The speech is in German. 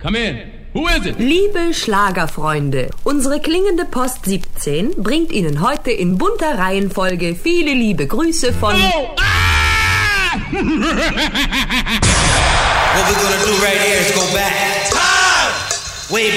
Come in. Who is it? Liebe Schlagerfreunde, unsere klingende Post 17 bringt Ihnen heute in bunter Reihenfolge viele liebe Grüße von... Oh! Ah! What we're gonna do right here is go back. Time! Way